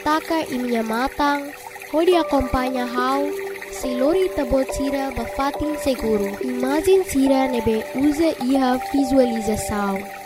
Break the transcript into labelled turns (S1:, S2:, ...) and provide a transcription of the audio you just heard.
S1: Taka e minha matang, onde acompanha how, se lori tabot sira bafatin seguro. Imagem sira nebe usa iha visualização.